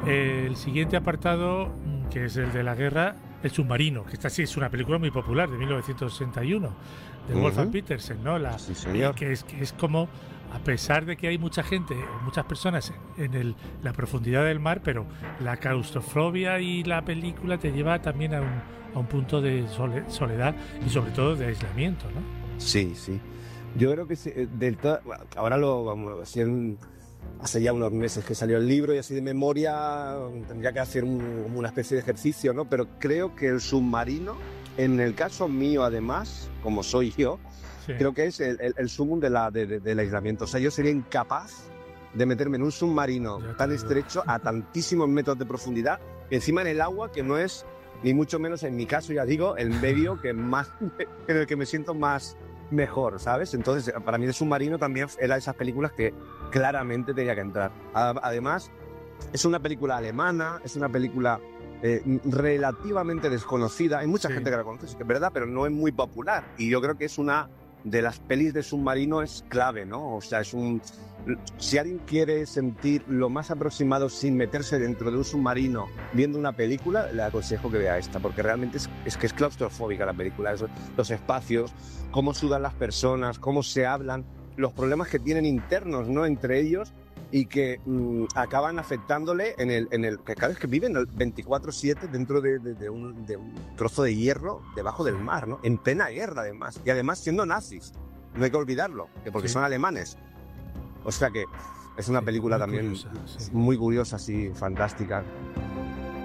El siguiente apartado, que es el de la guerra, El submarino, que esta sí es una película muy popular de 1961, de Wolfgang Petersen, ¿no? Sí, señor. Que es como, a pesar de que hay mucha gente, muchas personas en la profundidad del mar, pero la claustrofobia y la película te lleva también a un punto de soledad y sobre todo de aislamiento, ¿no? Sí, sí. Yo creo que bueno, ahora lo vamos así hace ya unos meses que salió el libro y así de memoria tendría que hacer una especie de ejercicio, ¿no? Pero creo que El submarino, en el caso mío además, como soy yo, Sí. creo que es el sumum del aislamiento. O sea, yo sería incapaz de meterme en un submarino tan estrecho a tantísimos metros de profundidad, encima en el agua, que no es ni mucho menos, en mi caso, ya digo, el medio que más, en el que me siento más mejor, ¿sabes? Entonces, para mí el submarino también era de esas películas que claramente tenía que entrar. Además, es una película alemana, es una película relativamente desconocida. Hay mucha gente que la conoce, sí que es verdad, pero no es muy popular. Y yo creo que es una de las pelis de submarino es clave, ¿no? O sea, si alguien quiere sentir lo más aproximado sin meterse dentro de un submarino viendo una película, le aconsejo que vea esta, porque realmente es que es claustrofóbica la película. Los espacios, cómo sudan las personas, cómo se hablan, los problemas que tienen internos, ¿no? Entre ellos, y que acaban afectándole que cada vez que viven el 24/7 dentro de un trozo de hierro debajo del mar, ¿no? En plena guerra, además. Y además siendo nazis. No hay que olvidarlo, porque son alemanes. O sea que es una película también curiosa, muy curiosa, sí, fantástica.